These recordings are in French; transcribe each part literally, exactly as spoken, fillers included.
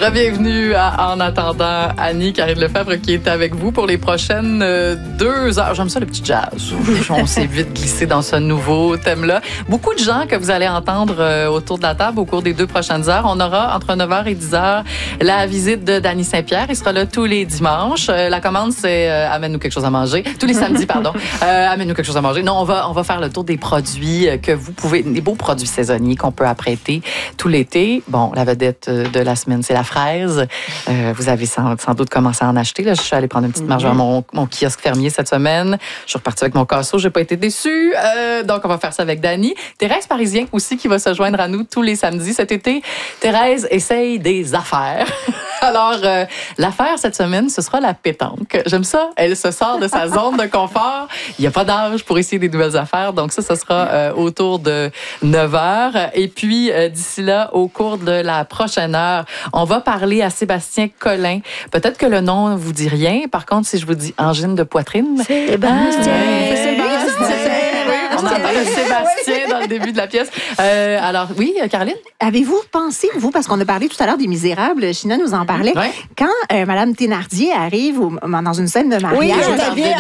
Bienvenue à En attendant, Annie, Karine Lefebvre qui est avec vous pour les prochaines euh, deux heures. J'aime ça, le petit jazz. On s'est vite glissé dans ce nouveau thème-là. Beaucoup de gens que vous allez entendre euh, autour de la table au cours des deux prochaines heures. On aura entre neuf heures et dix heures la visite de Danny Saint-Pierre. Il sera là tous les dimanches. Euh, la commande, c'est euh, amène-nous quelque chose à manger. Tous les samedis, pardon. Euh, amène-nous quelque chose à manger. Non, on va, on va faire le tour des produits que vous pouvez, des beaux produits saisonniers qu'on peut apprêter tout l'été. Bon, la vedette de la semaine, c'est la fraise. Euh, vous avez sans, sans doute commencé à en acheter. Là, je suis allée prendre une petite marge à mon, mon kiosque fermier cette semaine. Je suis repartie avec mon casseau. J'ai pas été déçue. Euh, donc, on va faire ça avec Danny. Thérèse Parisien aussi qui va se joindre à nous tous les samedis cet été. Thérèse essaye des affaires. Alors, euh, l'affaire cette semaine, ce sera la pétanque. J'aime ça. Elle se sort de sa zone de confort. Il n'y a pas d'âge pour essayer des nouvelles affaires. Donc, ça, ce sera euh, autour de neuf heures. Et puis, euh, d'ici là, au cours de la prochaine heure, on va parler à Sébastien Collin. Peut-être que le nom ne vous dit rien. Par contre, si je vous dis angine de poitrine... Sébastien! Ah, Sébastien! On entend le Sébastien dans le début de la pièce. Euh, alors, oui, Caroline? Avez-vous pensé, vous, parce qu'on a parlé tout à l'heure des Misérables, Gina nous en parlait, ouais. quand euh, Mme Thénardier arrive au, dans une scène de mariage, oui, elle est habillée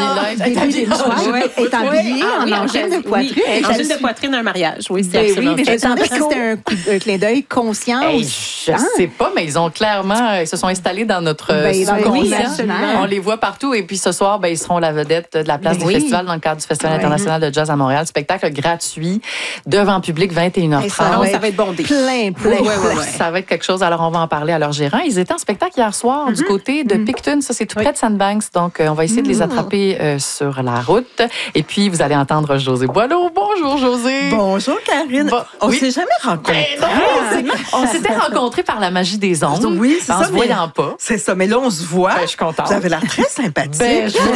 est habillée en angine de poitrine. Oui, angine de poitrine, un mariage, oui, c'est absolument. Oui, mais je me demandais si c'était un, coup, un clin d'œil conscient. Hey, ou... Je ne sais pas, mais ils ont clairement, ils se sont installés dans notre ben, sous-conscient. Oui, on les voit partout. Et puis ce soir, ben, ils seront la vedette de la place ben, du oui. festival dans le cadre du Festival ouais. international de jazz à Montréal. Spectacle gratuit devant public, vingt et une heures trente. Ça va, ça va être bondé. Plein, plein, ouais, ouais, ouais. Ça va être quelque chose. Alors, on va en parler à leur gérant. Ils étaient en spectacle hier soir mm-hmm. du côté de mm-hmm. Picton. Ça, c'est tout près oui. de Sandbanks. Donc, euh, on va essayer mm-hmm. de les attraper euh, sur la route. Et puis, vous allez entendre José Boileau. Bonjour, José. Bonjour, Karine. Bon, on oui. s'est jamais rencontrés. Ben non, on s'était rencontrés par la magie des ondes. Oui, c'est en ça. En se voyant pas. C'est ça. Mais là, on se voit. Ben, je suis contente. Vous avez l'air très sympathique. Ben, je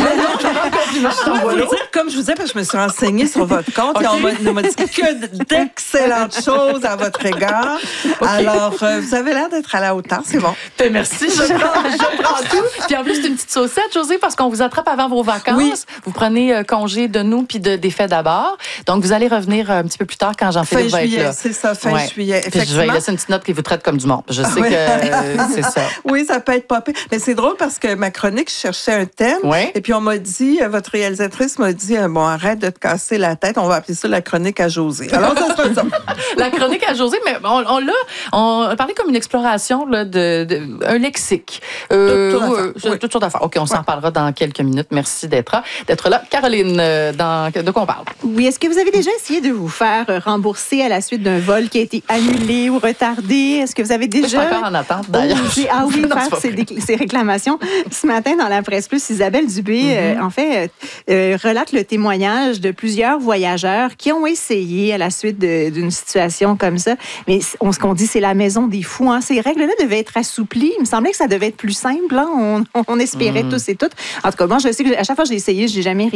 vous dire, comme je vous disais, parce que je me suis renseignée sur votre compte okay. et on m'a, on m'a dit que d'excellentes choses à votre égard. Okay. Alors, euh, vous avez l'air d'être à la hauteur. C'est bon. Ben, merci. Je prends, je prends tout. Puis en plus, c'est une petite saucette, José, parce qu'on vous attrape avant vos vacances. Oui. Vous prenez euh, congé de nous puis de, des fêtes d'abord. Donc, vous allez revenir un petit peu plus tard quand Jean-Philippe va être là. C'est ça, fin ouais. juillet. Puis je vais laisser une petite note qui vous traite comme du monde. Je sais oui. que euh, c'est ça. Oui, ça peut être pas pire. Mais c'est drôle parce que ma chronique, je cherchais un thème. Oui. Et puis, on m'a dit, votre réalisatrice m'a dit, bon, arrête de te casser la tête. On va appeler ça la chronique à José. Alors, ça sera ça. La chronique à José, mais on, on l'a, on a parlé comme une exploration là, de, de un lexique. Euh, tout, tout euh, oui. Toutes sortes d'affaires. OK, on s'en ouais. reparlera dans quelques minutes. Merci d'être là. D'être là. Caroline, dans, de quoi on parle? Oui, est-ce que vous avez déjà essayé de vous faire rembourser à la suite d'un vol qui a été annulé ou retardé? Est-ce que vous avez déjà... Je suis encore en attente, d'ailleurs. Oh, ah oui, non, faire ces, dé- ces réclamations. Ce matin, dans la presse plus, Isabelle Dubé, mm-hmm. euh, en fait, euh, relate le témoignage de plusieurs voyageurs qui ont essayé à la suite de, d'une situation comme ça. Mais on, ce qu'on dit, c'est la maison des fous. Hein. Ces règles-là devaient être assouplies. Il me semblait que ça devait être plus simple. Hein. On, on espérait mm. tous et toutes. En tout cas, moi, je sais qu'à chaque fois que j'ai essayé, je n'ai jamais